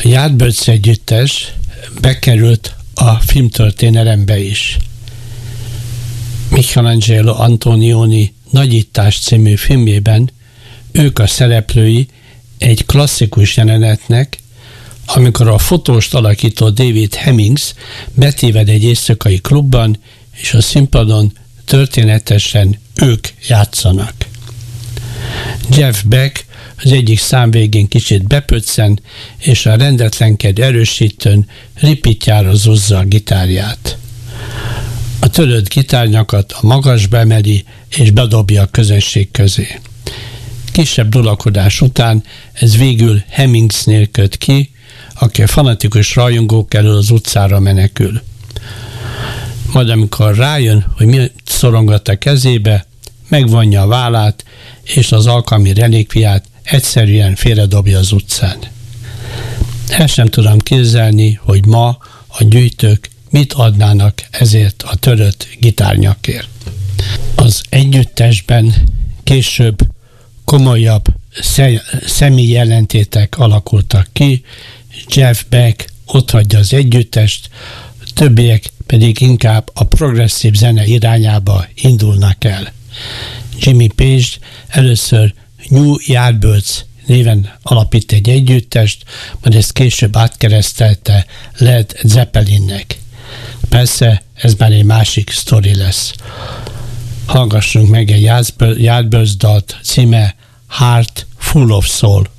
A Yardbirds együttes bekerült a filmtörténelembe is. Michelangelo Antonioni Nagyítás című filmjében ők a szereplői egy klasszikus jelenetnek, amikor a fotóst alakító David Hemmings betéved egy éjszakai klubban, és a színpadon történetesen ők játszanak. Jeff Beck az egyik szám végén kicsit bepöccen, és a rendetlenkedő erősítőn ripitjára zúzza a gitárját. A törött gitárnyakat a magasba emeli, és bedobja a közönség közé. Kisebb dulakodás után ez végül Hemmingsnél köt ki, aki a fanatikus rajongók elől az utcára menekül. Majd amikor rájön, hogy mi szorongat a kezébe, megvonja a vállát, és az alkalmi relikviát egyszerűen félredobja az utcán. El sem tudom képzelni, hogy ma a gyűjtők mit adnának ezért a törött gitárnyakért. Az együttesben később komolyabb személyjelentétek alakultak ki, Jeff Beck otthagyja az együttest, többiek pedig inkább a progresszív zene irányába indulnak el. Jimmy Page először New Yardbirds néven alapít egy együttest, majd ezt később átkeresztelte Led Zeppelinnek. Persze ez már egy másik sztori lesz. Hallgassunk meg egy Yardbirds dalt, címe Heart Full of Soul.